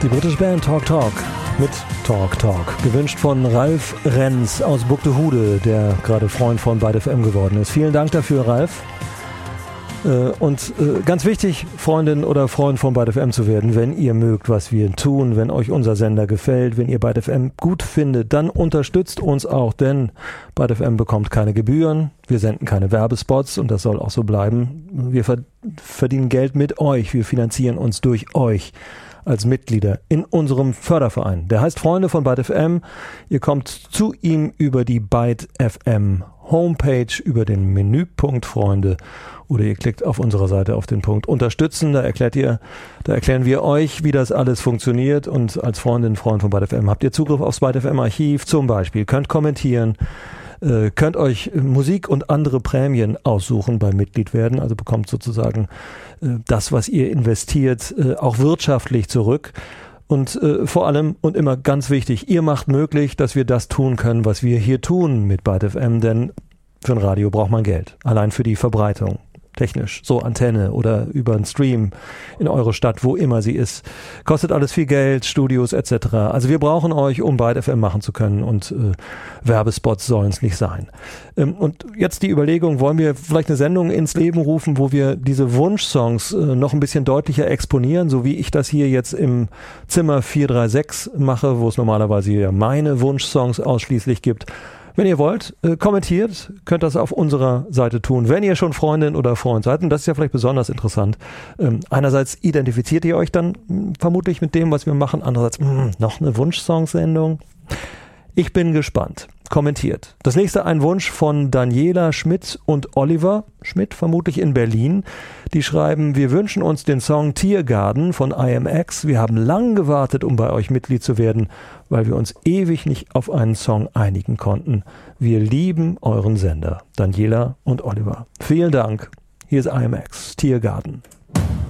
Die britische Band Talk Talk mit Talk Talk. Gewünscht von Ralf Renz aus Buxtehude, der gerade Freund von Byte FM geworden ist. Vielen Dank dafür, Ralf. Und ganz wichtig, Freundin oder Freund von Byte FM zu werden, wenn ihr mögt, was wir tun, wenn euch unser Sender gefällt, wenn ihr Byte FM gut findet, dann unterstützt uns auch, denn Byte FM bekommt keine Gebühren, wir senden keine Werbespots und das soll auch so bleiben. Wir verdienen Geld mit euch, wir finanzieren uns durch euch als Mitglieder in unserem Förderverein. Der heißt Freunde von Byte FM. Ihr kommt zu ihm über die Byte FM Homepage, über den Menüpunkt Freunde, oder ihr klickt auf unserer Seite auf den Punkt Unterstützen. Da erklären wir euch, wie das alles funktioniert, und als Freundin, Freund von Byte FM habt ihr Zugriff aufs Byte FM Archiv zum Beispiel, könnt kommentieren, könnt euch Musik und andere Prämien aussuchen beim Mitgliedwerden, also bekommt sozusagen das, was ihr investiert, auch wirtschaftlich zurück. Und vor allem und immer ganz wichtig, ihr macht möglich, dass wir das tun können, was wir hier tun mit Byte FM, denn für ein Radio braucht man Geld, allein für die Verbreitung. Technisch, so Antenne oder über einen Stream in eure Stadt, wo immer sie ist. Kostet alles viel Geld, Studios etc. Also wir brauchen euch, um Byte FM machen zu können, und Werbespots sollen es nicht sein. Und jetzt die Überlegung, wollen wir vielleicht eine Sendung ins Leben rufen, wo wir diese Wunschsongs noch ein bisschen deutlicher exponieren, so wie ich das hier jetzt im Zimmer 436 mache, wo es normalerweise ja meine Wunschsongs ausschließlich gibt. Wenn ihr wollt, kommentiert, könnt das auf unserer Seite tun, wenn ihr schon Freundin oder Freund seid. Und das ist ja vielleicht besonders interessant. Einerseits identifiziert ihr euch dann vermutlich mit dem, was wir machen. Andererseits, noch eine Wunschsong-Sendung. Ich bin gespannt. Kommentiert. Das nächste ein Wunsch von Daniela Schmidt und Oliver Schmidt, vermutlich in Berlin. Die schreiben, wir wünschen uns den Song Tiergarten von IMX. Wir haben lang gewartet, um bei euch Mitglied zu werden, weil wir uns ewig nicht auf einen Song einigen konnten. Wir lieben euren Sender. Daniela und Oliver. Vielen Dank. Hier ist IMX. Tiergarten.